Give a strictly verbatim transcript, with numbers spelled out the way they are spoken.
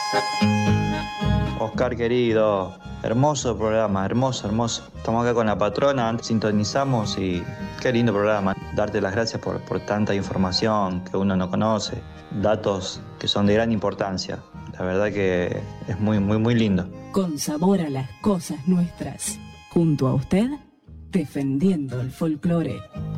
Oscar querido, hermoso programa, hermoso, hermoso. Estamos acá con la patrona, sintonizamos y qué lindo programa. Darte las gracias por, por tanta información que uno no conoce, datos que son de gran importancia. La verdad que es muy, muy, muy lindo. Con sabor a las cosas nuestras. Junto a usted, defendiendo el folclore.